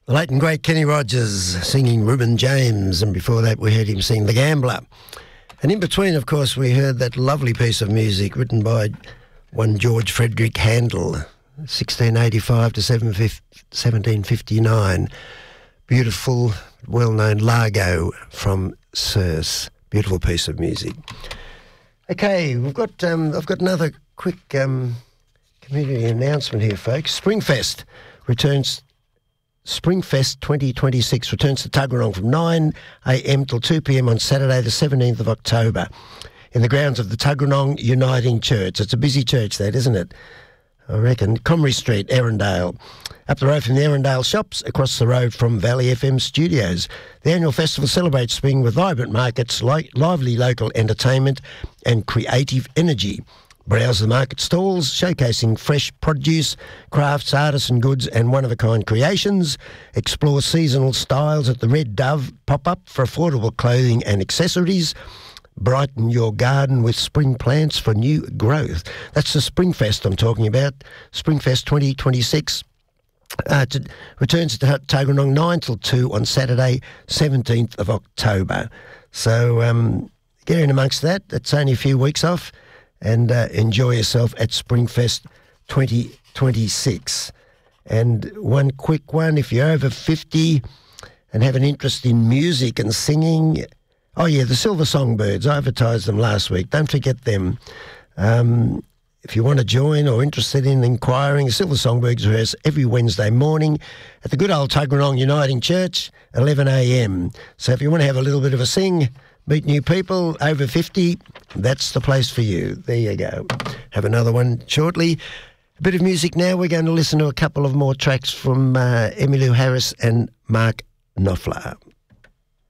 The late and great Kenny Rogers singing Reuben James, and before that we heard him sing The Gambler. And in between, of course, we heard that lovely piece of music written by one George Frederick Handel, 1685 to 1759. Beautiful, well-known Largo from Circe. Beautiful piece of music. Okay, I've got another quick community announcement here, folks. Springfest 2026 returns to Tuggeranong from 9 a.m. till 2 p.m. on Saturday the 17th of October in the grounds of the Tuggeranong Uniting Church. It's a busy church, that, isn't it? I reckon. Comrie Street, Erindale. Up the road from the Erindale shops, across the road from Valley FM Studios. The annual festival celebrates spring with vibrant markets, lively local entertainment and creative energy. Browse the market stalls, showcasing fresh produce, crafts, artisan goods and one-of-a-kind creations. Explore seasonal styles at the Red Dove pop-up for affordable clothing and accessories. Brighten your garden with spring plants for new growth. That's the Springfest I'm talking about. Springfest 2026 returns to Tuggeranong 9 till 2 on Saturday, 17th of October. So get in amongst that. It's only a few weeks off. And enjoy yourself at Springfest 2026. And one quick one, if you're over 50 and have an interest in music and singing, oh yeah, the Silver Songbirds, I advertised them last week. Don't forget them. If you want to join or interested in inquiring, the Silver Songbirds rehearse every Wednesday morning at the good old Tuggeranong Uniting Church, 11 a.m. So if you want to have a little bit of a sing, meet new people, over 50, that's the place for you. There you go. Have another one shortly. A bit of music now. We're going to listen to a couple of more tracks from Emmylou Harris and Mark Knopfler.